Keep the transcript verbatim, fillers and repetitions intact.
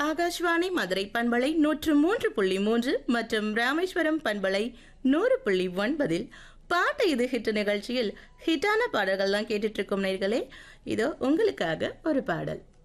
ஆகாஷ்வாணி மதுரை பண்பலை நூற்று மூன்று புள்ளி மூன்று மற்றும் ராமேஸ்வரம் பண்பலை நூறு புள்ளி ஒன்பதில் பாட்டு இது ஹிட் நிகழ்ச்சியில் ஹிட்டான பாடல்கள் தான் கேட்டுட்டு இருக்கோம் நேயர்களே. இதோ உங்களுக்காக ஒரு பாடல்.